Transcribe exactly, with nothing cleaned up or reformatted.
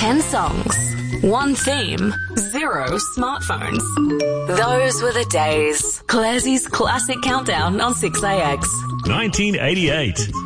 ten songs, one theme, zero smartphones. Those were the days. Classie's Classic Countdown on six A X. nineteen eighty-eight.